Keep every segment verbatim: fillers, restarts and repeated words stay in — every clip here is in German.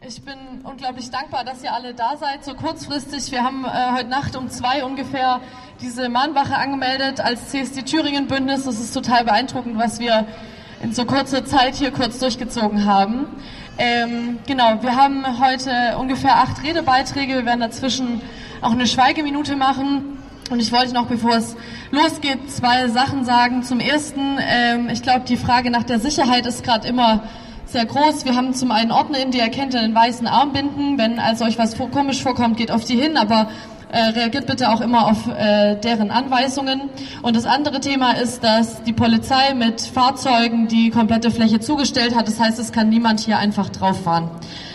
Ich bin unglaublich dankbar, dass ihr alle da seid, so kurzfristig. Wir haben äh, heute Nacht um zwei ungefähr diese Mahnwache angemeldet als C S D Thüringen Bündnis. Das ist total beeindruckend, was wir in so kurzer Zeit hier kurz durchgezogen haben. Ähm, genau, wir haben heute ungefähr acht Redebeiträge. Wir werden dazwischen auch eine Schweigeminute machen. Und ich wollte noch, bevor es losgeht, zwei Sachen sagen. Zum Ersten, ähm, ich glaube, die Frage nach der Sicherheit ist gerade immer sehr groß. Wir haben zum einen OrdnerInnen, die erkennt ihr den weißen Armbinden. Wenn also euch was vor, komisch vorkommt, geht auf die hin, aber äh, reagiert bitte auch immer auf äh, deren Anweisungen. Und das andere Thema ist, dass die Polizei mit Fahrzeugen die komplette Fläche zugestellt hat. Das heißt, es kann niemand hier einfach drauf fahren.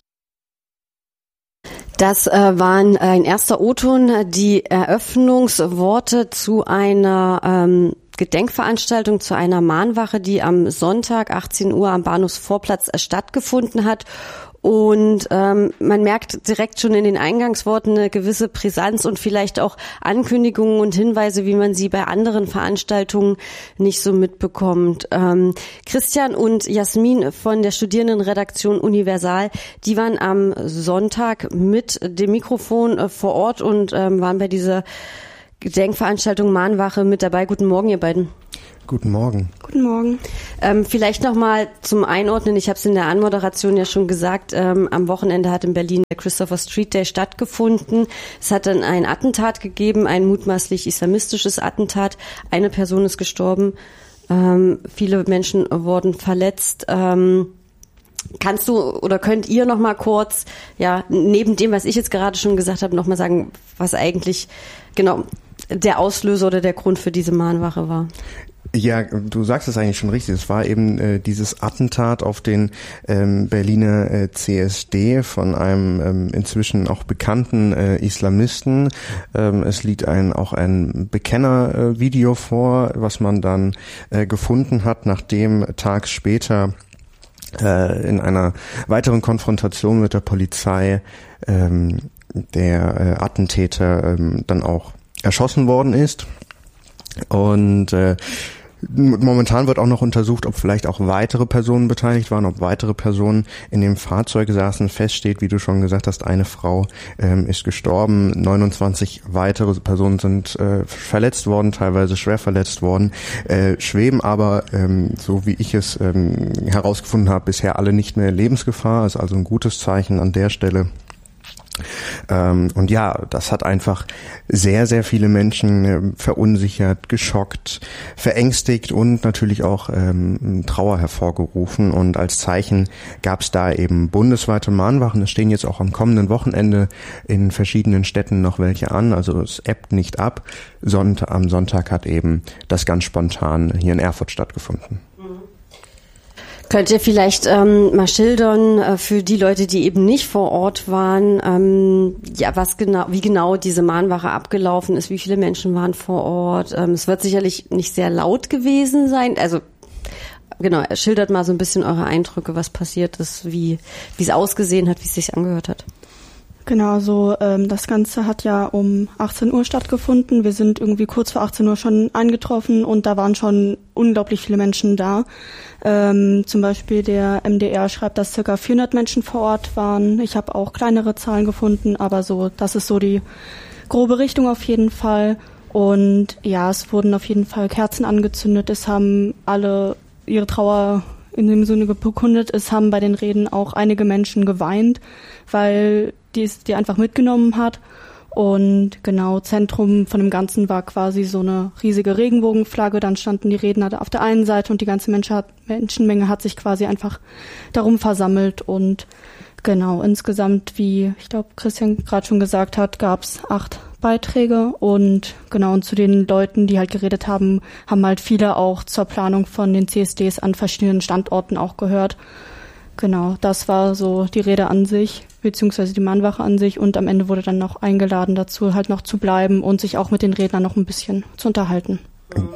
Das äh, waren ein erster O-Ton, die Eröffnungsworte zu einer ähm, Gedenkveranstaltung, zu einer Mahnwache, die am Sonntag achtzehn Uhr am Bahnhofsvorplatz stattgefunden hat. Und ähm, man merkt direkt schon in den Eingangsworten eine gewisse Brisanz und vielleicht auch Ankündigungen und Hinweise, wie man sie bei anderen Veranstaltungen nicht so mitbekommt. Ähm, Christian und Jasmin von der Studierendenredaktion Universal, die waren am Sonntag mit dem Mikrofon äh, vor Ort und ähm, waren bei dieser Gedenkveranstaltung Mahnwache mit dabei. Guten Morgen, ihr beiden. Guten Morgen. Guten Morgen. Ähm, vielleicht nochmal zum Einordnen, ich habe es in der Anmoderation ja schon gesagt, ähm, am Wochenende hat in Berlin der Christopher Street Day stattgefunden. Es hat dann ein Attentat gegeben, ein mutmaßlich islamistisches Attentat. Eine Person ist gestorben, ähm, viele Menschen wurden verletzt. Ähm, kannst du oder könnt ihr nochmal kurz, ja, neben dem, was ich jetzt gerade schon gesagt habe, nochmal sagen, was eigentlich genau der Auslöser oder der Grund für diese Mahnwache war? Ja, du sagst es eigentlich schon richtig. Es war eben äh, dieses Attentat auf den ähm, Berliner äh, C S D von einem ähm, inzwischen auch bekannten äh, Islamisten. Ähm, es liegt ein auch ein Bekenner-Video äh, vor, was man dann äh, gefunden hat, nachdem tags später äh, in einer weiteren Konfrontation mit der Polizei ähm, der äh, Attentäter ähm, dann auch erschossen worden ist. Und äh, momentan wird auch noch untersucht, ob vielleicht auch weitere Personen beteiligt waren, ob weitere Personen in dem Fahrzeug saßen. Feststeht, wie du schon gesagt hast, eine Frau ähm, ist gestorben, neunundzwanzig weitere Personen sind äh, verletzt worden, teilweise schwer verletzt worden, äh, schweben aber, ähm, so wie ich es ähm, herausgefunden habe, bisher alle nicht mehr in Lebensgefahr. Ist also ein gutes Zeichen an der Stelle. Ähm, und ja, das hat einfach sehr, sehr viele Menschen äh, verunsichert, geschockt, verängstigt und natürlich auch ähm, Trauer hervorgerufen. Und als Zeichen gab es da eben bundesweite Mahnwachen. Es stehen jetzt auch am kommenden Wochenende in verschiedenen Städten noch welche an. Also es ebbt nicht ab. Sonntag, am Sonntag hat eben das ganz spontan hier in Erfurt stattgefunden. Könnt ihr vielleicht ähm, mal schildern äh, für die Leute, die eben nicht vor Ort waren, ähm, ja, was genau, wie genau diese Mahnwache abgelaufen ist, wie viele Menschen waren vor Ort? Ähm, es wird sicherlich nicht sehr laut gewesen sein. Also genau, schildert mal so ein bisschen eure Eindrücke, was passiert ist, wie wie es ausgesehen hat, wie es sich angehört hat. Genau, so ähm, das Ganze hat ja um achtzehn Uhr stattgefunden. Wir sind irgendwie kurz vor achtzehn Uhr schon eingetroffen und da waren schon unglaublich viele Menschen da. Ähm, zum Beispiel der M D R schreibt, dass circa vierhundert Menschen vor Ort waren. Ich habe auch kleinere Zahlen gefunden, aber so, das ist so die grobe Richtung auf jeden Fall. Und ja, es wurden auf jeden Fall Kerzen angezündet. Es haben alle ihre Trauer in dem Sinne bekundet. Es haben bei den Reden auch einige Menschen geweint, weil die es die einfach mitgenommen hat. Und genau, Zentrum von dem Ganzen war quasi so eine riesige Regenbogenflagge. Dann standen die Redner auf der einen Seite und die ganze Menschenmenge hat sich quasi einfach darum versammelt. Und genau, insgesamt, wie ich glaube Christian gerade schon gesagt hat, gab es acht Beiträge. Und genau, und zu den Leuten, die halt geredet haben, haben halt viele auch zur Planung von den C S Ds an verschiedenen Standorten auch gehört. Genau, das war so die Rede an sich, beziehungsweise die Mahnwache an sich. Und am Ende wurde dann noch eingeladen dazu, halt noch zu bleiben und sich auch mit den Rednern noch ein bisschen zu unterhalten.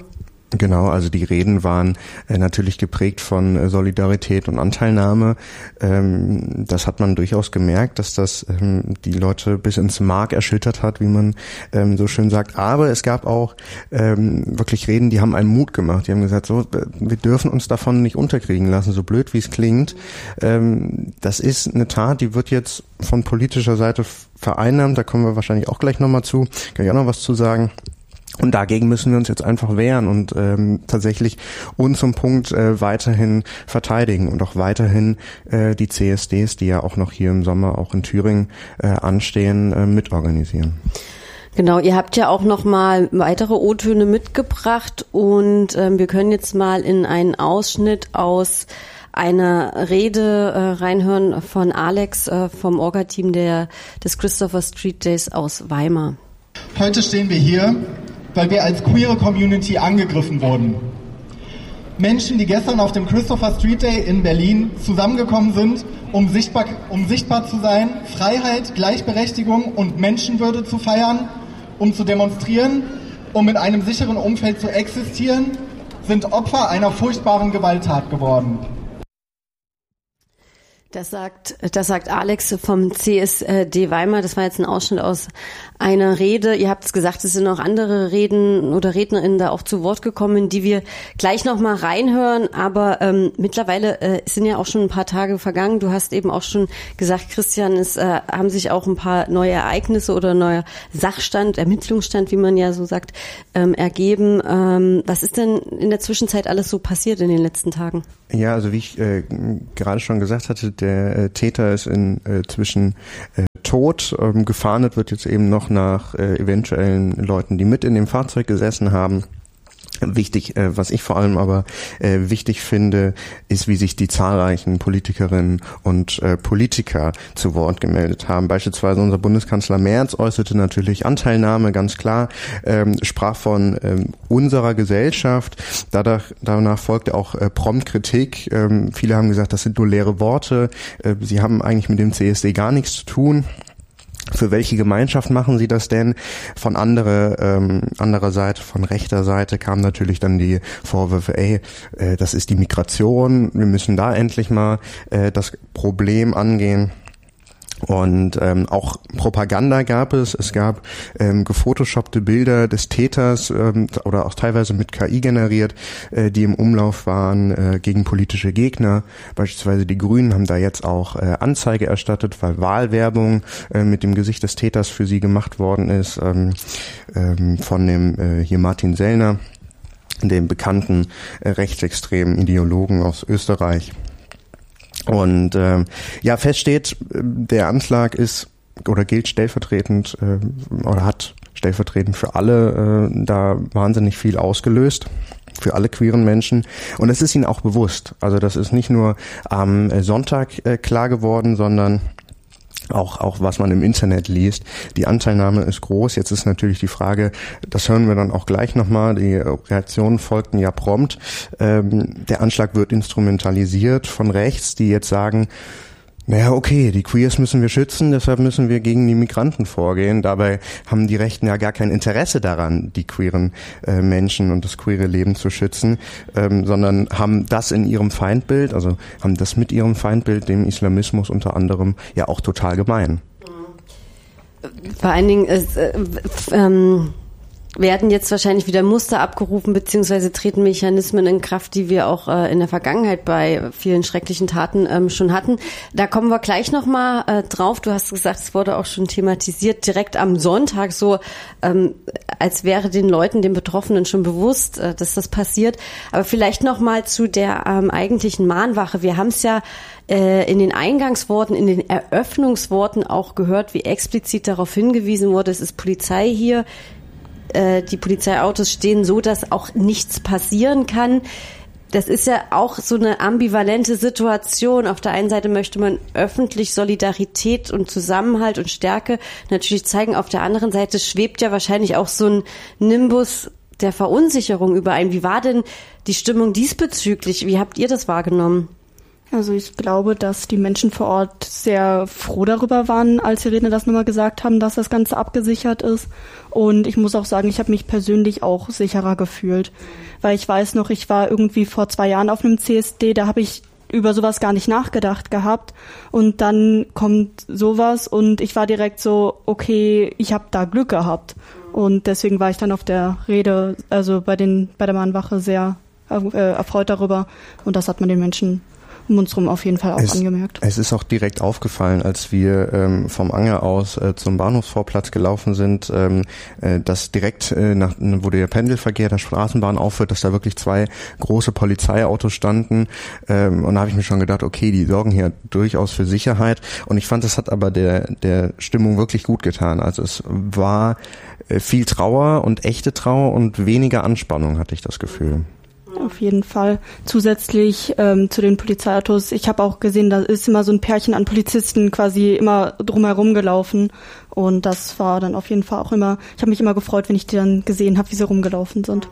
Genau, also die Reden waren äh, natürlich geprägt von äh, Solidarität und Anteilnahme. Ähm, das hat man durchaus gemerkt, dass das ähm, die Leute bis ins Mark erschüttert hat, wie man ähm, so schön sagt. Aber es gab auch ähm, wirklich Reden, die haben einen Mut gemacht. Die haben gesagt, so, wir dürfen uns davon nicht unterkriegen lassen, so blöd wie es klingt. Ähm, das ist eine Tat, die wird jetzt von politischer Seite vereinnahmt. Da kommen wir wahrscheinlich auch gleich nochmal zu. Kann ich auch noch was zu sagen. Und dagegen müssen wir uns jetzt einfach wehren und ähm, tatsächlich uns zum Punkt äh, weiterhin verteidigen und auch weiterhin äh, die C S Ds, die ja auch noch hier im Sommer auch in Thüringen äh, anstehen, äh, mitorganisieren. Genau, ihr habt ja auch noch mal weitere O-Töne mitgebracht und ähm, wir können jetzt mal in einen Ausschnitt aus einer Rede äh, reinhören von Alex äh, vom Orga-Team der, des Christopher Street Days aus Weimar. Heute stehen wir hier, weil wir als queere Community angegriffen wurden. Menschen, die gestern auf dem Christopher Street Day in Berlin zusammengekommen sind, um sichtbar, um sichtbar zu sein, Freiheit, Gleichberechtigung und Menschenwürde zu feiern, um zu demonstrieren, um in einem sicheren Umfeld zu existieren, sind Opfer einer furchtbaren Gewalttat geworden. Das sagt, das sagt Alex vom C S D Weimar. Das war jetzt ein Ausschnitt aus einer Rede. Ihr habt es gesagt, es sind noch andere Reden oder Rednerinnen da auch zu Wort gekommen, die wir gleich noch mal reinhören. Aber ähm, mittlerweile äh, sind ja auch schon ein paar Tage vergangen. Du hast eben auch schon gesagt, Christian, es äh, haben sich auch ein paar neue Ereignisse oder neuer Sachstand, Ermittlungsstand, wie man ja so sagt, ähm, ergeben. Ähm, was ist denn in der Zwischenzeit alles so passiert in den letzten Tagen? Ja, also wie ich äh, gerade schon gesagt hatte, der äh, Täter ist inzwischen äh, tot. Ähm, gefahndet wird jetzt eben noch nach äh, eventuellen Leuten, die mit in dem Fahrzeug gesessen haben. Wichtig, äh, was ich vor allem aber äh, wichtig finde, ist, wie sich die zahlreichen Politikerinnen und äh, Politiker zu Wort gemeldet haben. Beispielsweise unser Bundeskanzler Merz äußerte natürlich Anteilnahme, ganz klar, ähm, sprach von ähm, unserer Gesellschaft. Dadurch, danach folgte auch äh, prompt Kritik. Ähm, viele haben gesagt, das sind nur leere Worte. Äh, sie haben eigentlich mit dem C S D gar nichts zu tun. Für welche Gemeinschaft machen sie das denn? Von andere, ähm, anderer Seite, von rechter Seite kamen natürlich dann die Vorwürfe, ey, äh, das ist die Migration, wir müssen da endlich mal äh, das Problem angehen. Und ähm, auch Propaganda gab es. Es gab ähm, gefotoshoppte Bilder des Täters ähm, oder auch teilweise mit K I generiert, äh, die im Umlauf waren äh, gegen politische Gegner. Beispielsweise die Grünen haben da jetzt auch äh, Anzeige erstattet, weil Wahlwerbung äh, mit dem Gesicht des Täters für sie gemacht worden ist, ähm, ähm, von dem äh, hier Martin Sellner, dem bekannten äh, rechtsextremen Ideologen aus Österreich. Und ähm, ja, fest steht, der Anschlag ist oder gilt stellvertretend äh, oder hat stellvertretend für alle äh, da wahnsinnig viel ausgelöst, für alle queeren Menschen. Und es ist ihnen auch bewusst. Also das ist nicht nur am Sonntag äh, klar geworden, sondern auch auch was man im Internet liest. Die Anteilnahme ist groß. Jetzt ist natürlich die Frage, das hören wir dann auch gleich nochmal, die Reaktionen folgten ja prompt. Ähm, der Anschlag wird instrumentalisiert von rechts, die jetzt sagen, naja, okay, die Queers müssen wir schützen, deshalb müssen wir gegen die Migranten vorgehen. Dabei haben die Rechten ja gar kein Interesse daran, die queeren äh, Menschen und das queere Leben zu schützen, ähm, sondern haben das in ihrem Feindbild, also haben das mit ihrem Feindbild, dem Islamismus unter anderem, ja auch total gemein. Vor allen Dingen ist, äh, ähm werden jetzt wahrscheinlich wieder Muster abgerufen, beziehungsweise treten Mechanismen in Kraft, die wir auch äh, in der Vergangenheit bei vielen schrecklichen Taten ähm, schon hatten. Da kommen wir gleich nochmal äh, drauf. Du hast gesagt, es wurde auch schon thematisiert, direkt am Sonntag, so ähm, als wäre den Leuten, den Betroffenen schon bewusst, äh, dass das passiert. Aber vielleicht nochmal zu der ähm, eigentlichen Mahnwache. Wir haben es ja äh, in den Eingangsworten, in den Eröffnungsworten auch gehört, wie explizit darauf hingewiesen wurde, es ist Polizei hier. Die Polizeiautos stehen so, dass auch nichts passieren kann. Das ist ja auch so eine ambivalente Situation. Auf der einen Seite möchte man öffentlich Solidarität und Zusammenhalt und Stärke natürlich zeigen. Auf der anderen Seite schwebt ja wahrscheinlich auch so ein Nimbus der Verunsicherung über einen. Wie war denn die Stimmung diesbezüglich? Wie habt ihr das wahrgenommen? Also ich glaube, dass die Menschen vor Ort sehr froh darüber waren, als die Redner das nochmal gesagt haben, dass das Ganze abgesichert ist. Und ich muss auch sagen, ich habe mich persönlich auch sicherer gefühlt. Weil ich weiß noch, ich war irgendwie vor zwei Jahren auf einem C S D, da habe ich über sowas gar nicht nachgedacht gehabt. Und dann kommt sowas und ich war direkt so, okay, ich habe da Glück gehabt. Und deswegen war ich dann auf der Rede, also bei den bei der Mahnwache sehr äh, erfreut darüber. Und das hat man den Menschen um uns rum auf jeden Fall auch es, angemerkt. Es ist auch direkt aufgefallen, als wir ähm, vom Anger aus äh, zum Bahnhofsvorplatz gelaufen sind, ähm, äh, dass direkt äh, nach, wo der Pendelverkehr der Straßenbahn aufhört, dass da wirklich zwei große Polizeiautos standen. Ähm, und da habe ich mir schon gedacht, okay, die sorgen hier durchaus für Sicherheit. Und ich fand, das hat aber der der Stimmung wirklich gut getan. Also es war äh, viel Trauer und echte Trauer und weniger Anspannung, hatte ich das Gefühl. Auf jeden Fall. Zusätzlich ähm, zu den Polizeiautos, ich habe auch gesehen, da ist immer so ein Pärchen an Polizisten quasi immer drumherum gelaufen und das war dann auf jeden Fall auch immer, ich habe mich immer gefreut, wenn ich die dann gesehen habe, wie sie rumgelaufen sind.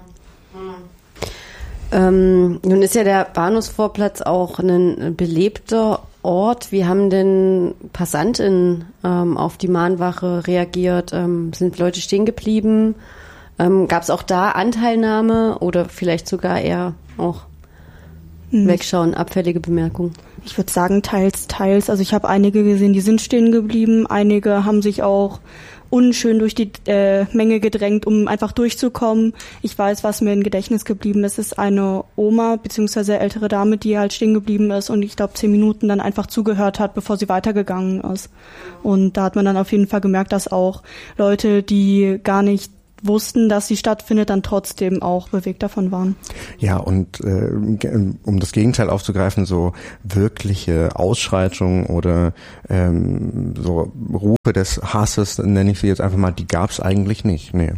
Ähm, nun ist ja der Bahnhofsvorplatz auch ein belebter Ort. Wie haben denn PassantInnen ähm, auf die Mahnwache reagiert? Ähm, sind Leute stehen geblieben? Ähm, gab es auch da Anteilnahme oder vielleicht sogar eher auch hm. Wegschauen, abfällige Bemerkungen? Ich würde sagen teils, teils. Also ich habe einige gesehen, die sind stehen geblieben. Einige haben sich auch unschön durch die äh, Menge gedrängt, um einfach durchzukommen. Ich weiß, was mir im Gedächtnis geblieben ist, ist eine Oma bzw. ältere Dame, die halt stehen geblieben ist und ich glaube zehn Minuten dann einfach zugehört hat, bevor sie weitergegangen ist. Und da hat man dann auf jeden Fall gemerkt, dass auch Leute, die gar nicht wussten, dass sie stattfindet, dann trotzdem auch bewegt davon waren. Ja, und äh, um das Gegenteil aufzugreifen, so wirkliche Ausschreitungen oder ähm, so Rufe des Hasses, nenne ich sie jetzt einfach mal, die gab es eigentlich nicht. Nee.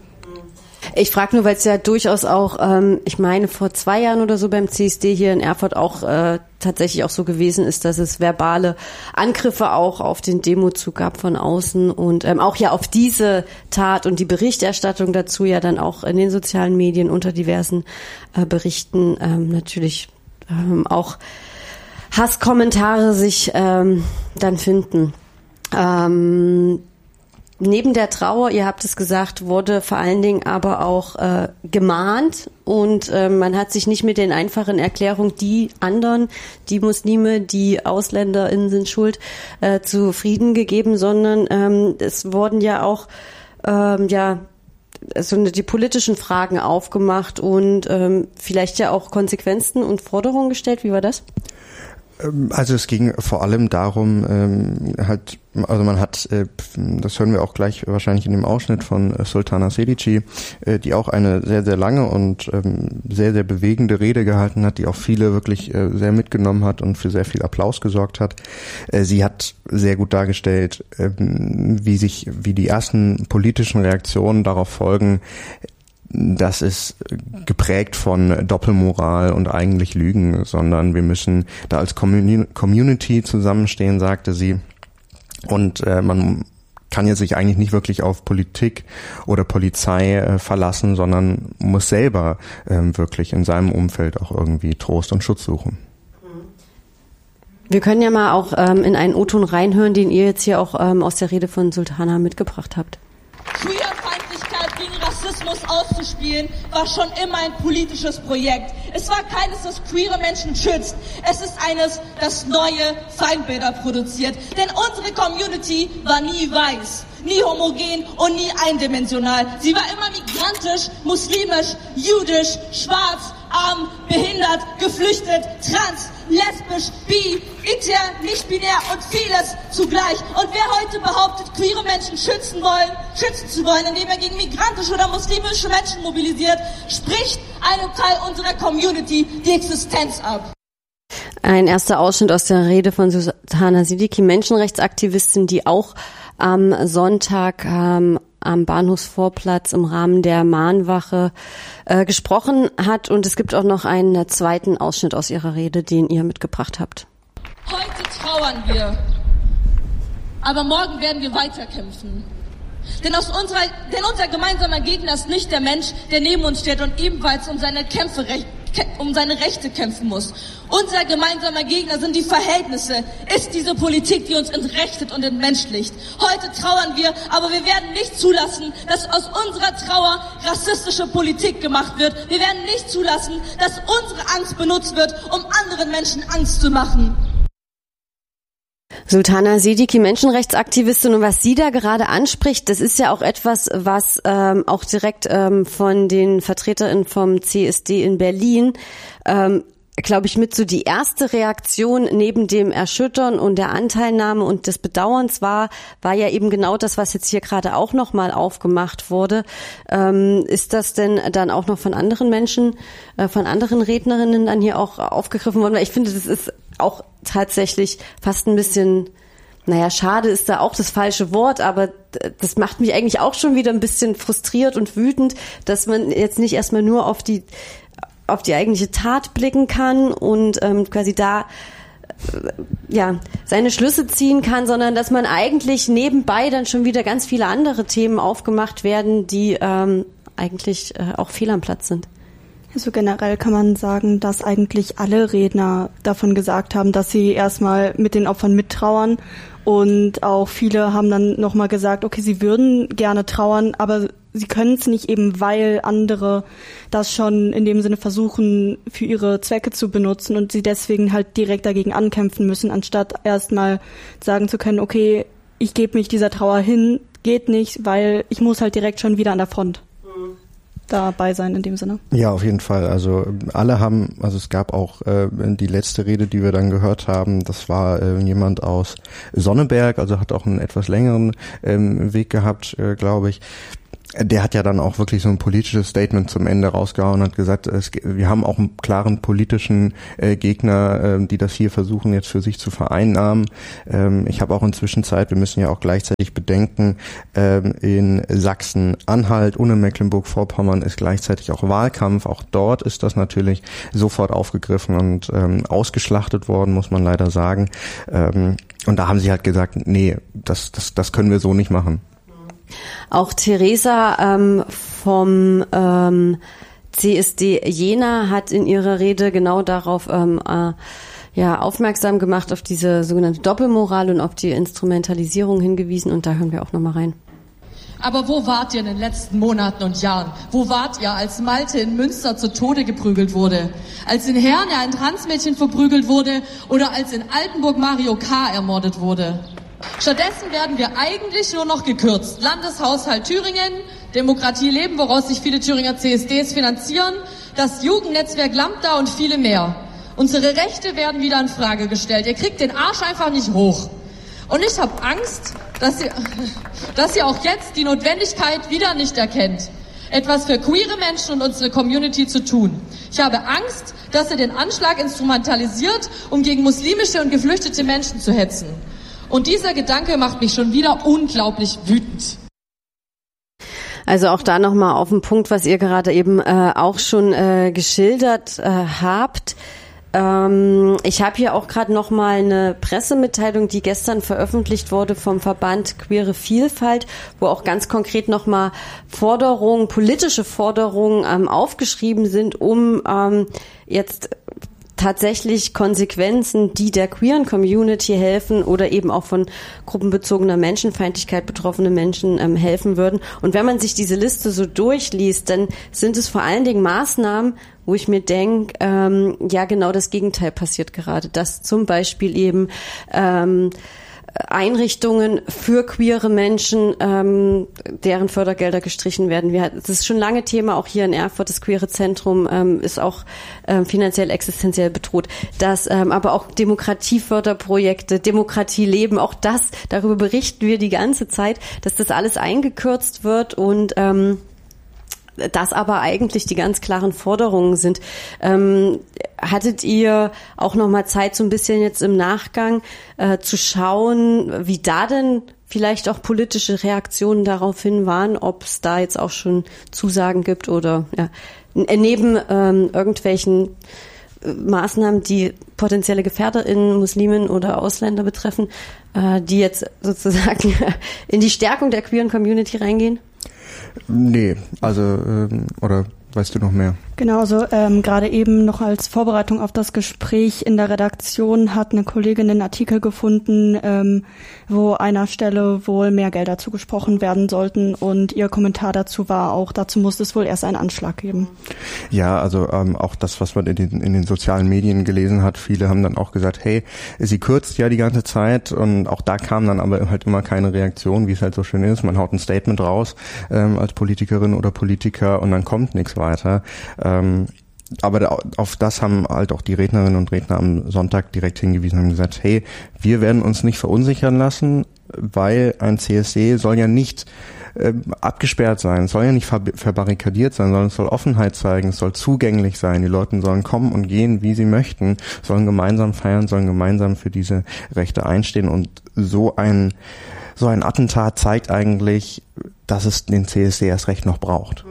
Ich frage nur, weil es ja durchaus auch, ähm, ich meine, vor zwei Jahren oder so beim C S D hier in Erfurt auch äh, tatsächlich auch so gewesen ist, dass es verbale Angriffe auch auf den Demozug gab von außen und ähm, auch ja auf diese Tat und die Berichterstattung dazu ja dann auch in den sozialen Medien unter diversen äh, Berichten ähm, natürlich ähm, auch Hasskommentare sich ähm, dann finden. Ähm, Neben der Trauer, ihr habt es gesagt, wurde vor allen Dingen aber auch äh, gemahnt und äh, man hat sich nicht mit den einfachen Erklärungen, die anderen, die Muslime, die AusländerInnen sind schuld, äh, zufrieden gegeben, sondern ähm, es wurden ja auch ähm, ja so die politischen Fragen aufgemacht und ähm, vielleicht ja auch Konsequenzen und Forderungen gestellt. Wie war das? Also es ging vor allem darum, ähm, halt, also man hat, äh, das hören wir auch gleich wahrscheinlich in dem Ausschnitt von äh, Sultana Sedici, äh, die auch eine sehr, sehr lange und ähm, sehr, sehr bewegende Rede gehalten hat, die auch viele wirklich äh, sehr mitgenommen hat und für sehr viel Applaus gesorgt hat. Äh, sie hat sehr gut dargestellt, äh, wie sich, wie die ersten politischen Reaktionen darauf folgen. Das ist geprägt von Doppelmoral und eigentlich Lügen, sondern wir müssen da als Community zusammenstehen, sagte sie. Und äh, man kann ja sich eigentlich nicht wirklich auf Politik oder Polizei äh, verlassen, sondern muss selber äh, wirklich in seinem Umfeld auch irgendwie Trost und Schutz suchen. Wir können ja mal auch ähm, in einen O-Ton reinhören, den ihr jetzt hier auch ähm, aus der Rede von Sultana mitgebracht habt. Queerfeindlichkeit gegen Rassismus auszuspielen, war schon immer ein politisches Projekt. Es war keines, das queere Menschen schützt. Es ist eines, das neue Feindbilder produziert. Denn unsere Community war nie weiß, nie homogen und nie eindimensional. Sie war immer migrantisch, muslimisch, jüdisch, schwarz, arm, behindert, geflüchtet, trans, lesbisch, bi, inter, nicht-binär und vieles zugleich. Und wer heute behauptet, queere Menschen schützen wollen, schützen zu wollen, indem er gegen migrantische oder muslimische Menschen mobilisiert, spricht einem Teil unserer Community die Existenz ab. Ein erster Ausschnitt aus der Rede von Sultana Sedici, Menschenrechtsaktivistin, die auch am Sonntag ähm, am Bahnhofsvorplatz im Rahmen der Mahnwache äh, gesprochen hat. Und es gibt auch noch einen zweiten Ausschnitt aus ihrer Rede, den ihr mitgebracht habt. Heute trauern wir, aber morgen werden wir weiterkämpfen. Denn, aus unserer, denn unser gemeinsamer Gegner ist nicht der Mensch, der neben uns steht und ebenfalls um seine Kämpfe recht, um seine Rechte kämpfen muss. Unser gemeinsamer Gegner sind die Verhältnisse, ist diese Politik, die uns entrechtet und entmenschlicht. Heute trauern wir, aber wir werden nicht zulassen, dass aus unserer Trauer rassistische Politik gemacht wird. Wir werden nicht zulassen, dass unsere Angst benutzt wird, um anderen Menschen Angst zu machen. Sultana Siddiqui, Menschenrechtsaktivistin, und was sie da gerade anspricht, das ist ja auch etwas, was ähm, auch direkt ähm, von den VertreterInnen vom C S D in Berlin, ähm, glaube ich, mit so die erste Reaktion neben dem Erschüttern und der Anteilnahme und des Bedauerns war, war ja eben genau das, was jetzt hier gerade auch nochmal aufgemacht wurde. Ähm, ist das denn dann auch noch von anderen Menschen, äh, von anderen Rednerinnen dann hier auch aufgegriffen worden? Weil ich finde, das ist auch tatsächlich fast ein bisschen, naja, schade ist da auch das falsche Wort, aber das macht mich eigentlich auch schon wieder ein bisschen frustriert und wütend, dass man jetzt nicht erstmal nur auf die auf die eigentliche Tat blicken kann und ähm, quasi da äh, ja seine Schlüsse ziehen kann, sondern dass man eigentlich nebenbei dann schon wieder ganz viele andere Themen aufgemacht werden, die ähm, eigentlich äh, auch fehl am Platz sind. Also generell kann man sagen, dass eigentlich alle Redner davon gesagt haben, dass sie erstmal mit den Opfern mittrauern, und auch viele haben dann nochmal gesagt, okay, sie würden gerne trauern, aber sie können es nicht, eben weil andere das schon in dem Sinne versuchen, für ihre Zwecke zu benutzen und sie deswegen halt direkt dagegen ankämpfen müssen, anstatt erstmal sagen zu können, okay, ich gebe mich dieser Trauer hin, geht nicht, weil ich muss halt direkt schon wieder an der Front dabei sein in dem Sinne. Ja, auf jeden Fall. Also alle haben, also es gab auch äh, die letzte Rede, die wir dann gehört haben, das war äh, jemand aus Sonneberg, also hat auch einen etwas längeren ähm, Weg gehabt, äh, glaube ich. Der hat ja dann auch wirklich so ein politisches Statement zum Ende rausgehauen und hat gesagt, es, wir haben auch einen klaren politischen äh, Gegner, äh, die das hier versuchen jetzt für sich zu vereinnahmen. Ähm, ich habe auch inzwischen Zeit, wir müssen ja auch gleichzeitig bedenken, ähm, in Sachsen-Anhalt und in Mecklenburg-Vorpommern ist gleichzeitig auch Wahlkampf. Auch dort ist das natürlich sofort aufgegriffen und ähm, ausgeschlachtet worden, muss man leider sagen. Ähm, und da haben sie halt gesagt, nee, das, das, das können wir so nicht machen. Auch Theresa ähm, vom ähm, C S D Jena hat in ihrer Rede genau darauf ähm, äh, ja aufmerksam gemacht, auf diese sogenannte Doppelmoral und auf die Instrumentalisierung hingewiesen, und da hören wir auch nochmal rein. Aber wo wart ihr in den letzten Monaten und Jahren? Wo wart ihr, als Malte in Münster zu Tode geprügelt wurde? Als in Herne ein Transmädchen verprügelt wurde oder als in Altenburg Mario K. ermordet wurde? Stattdessen werden wir eigentlich nur noch gekürzt. Landeshaushalt Thüringen, Demokratie leben, woraus sich viele Thüringer C S Ds finanzieren, das Jugendnetzwerk Lambda und viele mehr. Unsere Rechte werden wieder in Frage gestellt. Ihr kriegt den Arsch einfach nicht hoch. Und ich habe Angst, dass ihr, dass ihr auch jetzt die Notwendigkeit wieder nicht erkennt, etwas für queere Menschen und unsere Community zu tun. Ich habe Angst, dass ihr den Anschlag instrumentalisiert, um gegen muslimische und geflüchtete Menschen zu hetzen. Und dieser Gedanke macht mich schon wieder unglaublich wütend. Also auch da nochmal auf den Punkt, was ihr gerade eben äh, auch schon äh, geschildert äh, habt. Ähm, ich habe hier auch gerade nochmal eine Pressemitteilung, die gestern veröffentlicht wurde vom Verband Queere Vielfalt, wo auch ganz konkret nochmal Forderungen, politische Forderungen ähm, aufgeschrieben sind, um ähm, jetzt tatsächlich Konsequenzen, die der queeren Community helfen oder eben auch von gruppenbezogener Menschenfeindlichkeit betroffene Menschen ähm, helfen würden. Und wenn man sich diese Liste so durchliest, dann sind es vor allen Dingen Maßnahmen, wo ich mir denke, ähm, ja genau das Gegenteil passiert gerade, dass zum Beispiel eben ähm, Einrichtungen für queere Menschen, ähm, deren Fördergelder gestrichen werden. Wir, das ist schon lange Thema, auch hier in Erfurt, das Queere Zentrum ähm, ist auch ähm, finanziell existenziell bedroht. Das, ähm, aber auch Demokratieförderprojekte, Demokratie leben, auch das, darüber berichten wir die ganze Zeit, dass das alles eingekürzt wird und ähm, das aber eigentlich die ganz klaren Forderungen sind. Ähm, hattet ihr auch noch mal Zeit, so ein bisschen jetzt im Nachgang äh, zu schauen, wie da denn vielleicht auch politische Reaktionen daraufhin waren, ob es da jetzt auch schon Zusagen gibt oder ja, neben ähm, irgendwelchen Maßnahmen, die potenzielle GefährderInnen, Muslimen oder Ausländer betreffen, äh, die jetzt sozusagen in die Stärkung der queeren Community reingehen? Nee, also ähm, oder weißt du noch mehr? Genau, also ähm, gerade eben noch als Vorbereitung auf das Gespräch in der Redaktion hat eine Kollegin einen Artikel gefunden, ähm, wo einer Stelle wohl mehr Gelder zugesprochen werden sollten, und ihr Kommentar dazu war auch, dazu muss es wohl erst einen Anschlag geben. Ja, also ähm, auch das, was man in den, in den sozialen Medien gelesen hat, viele haben dann auch gesagt, hey, sie kürzt ja die ganze Zeit, und auch da kam dann aber halt immer keine Reaktion, wie es halt so schön ist. Man haut ein Statement raus ähm, als Politikerin oder Politiker und dann kommt nichts weiter. Ähm, aber da, auf das haben halt auch die Rednerinnen und Redner am Sonntag direkt hingewiesen und gesagt, hey, wir werden uns nicht verunsichern lassen, weil ein C S D soll ja nicht äh, abgesperrt sein, soll ja nicht ver- verbarrikadiert sein, sondern es soll Offenheit zeigen, es soll zugänglich sein, die Leute sollen kommen und gehen, wie sie möchten, sollen gemeinsam feiern, sollen gemeinsam für diese Rechte einstehen, und so ein so ein Attentat zeigt eigentlich, dass es den C S D erst recht noch braucht.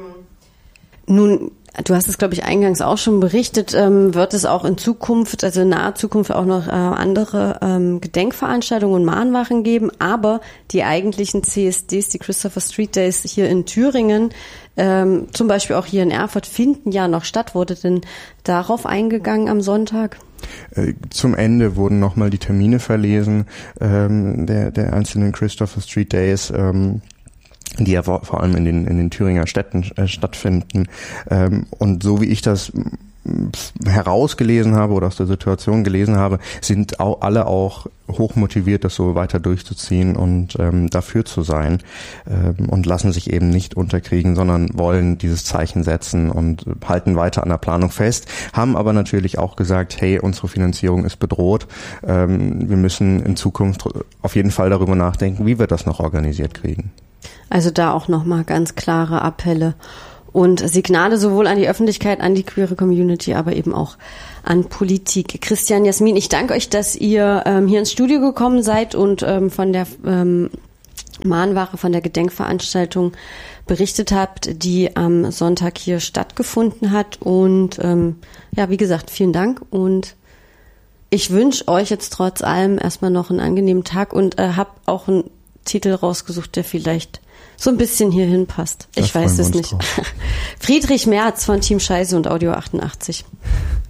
Nun, du hast es, glaube ich, eingangs auch schon berichtet, ähm, wird es auch in Zukunft, also in naher Zukunft auch noch äh, andere ähm, Gedenkveranstaltungen und Mahnwachen geben, aber die eigentlichen C S Ds, die Christopher Street Days hier in Thüringen, ähm, zum Beispiel auch hier in Erfurt, finden ja noch statt. Wurde denn darauf eingegangen am Sonntag? Zum Ende wurden nochmal die Termine verlesen ähm, der, der einzelnen Christopher Street Days, ähm, die ja vor, vor allem in den in den Thüringer Städten äh, stattfinden. Ähm, und so wie ich das herausgelesen habe oder aus der Situation gelesen habe, sind auch alle auch hochmotiviert, das so weiter durchzuziehen und ähm, dafür zu sein, ähm, und lassen sich eben nicht unterkriegen, sondern wollen dieses Zeichen setzen und halten weiter an der Planung fest, haben aber natürlich auch gesagt, hey, unsere Finanzierung ist bedroht, ähm, wir müssen in Zukunft auf jeden Fall darüber nachdenken, wie wir das noch organisiert kriegen. Also da auch nochmal ganz klare Appelle und Signale sowohl an die Öffentlichkeit, an die queere Community, aber eben auch an Politik. Christian, Jasmin, ich danke euch, dass ihr ähm, hier ins Studio gekommen seid und ähm, von der ähm, Mahnwache, von der Gedenkveranstaltung berichtet habt, die am Sonntag hier stattgefunden hat. Und ähm, ja, wie gesagt, vielen Dank, und ich wünsche euch jetzt trotz allem erstmal noch einen angenehmen Tag und äh, hab auch einen Titel rausgesucht, der vielleicht so ein bisschen hierhin passt. Ich weiß es nicht. Friedrich Merz von Team Scheiße und Audio achtundachtzig.